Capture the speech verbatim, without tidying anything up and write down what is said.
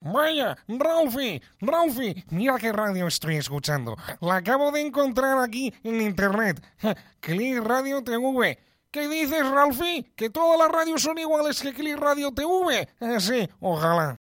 Vaya, Ralphie, Ralphie, mira qué radio estoy escuchando. La acabo de encontrar aquí en internet. Click Radio T V. ¿Qué dices, Ralphie? ¿Que todas las radios son iguales que Click Radio T V? Eh, sí, ojalá.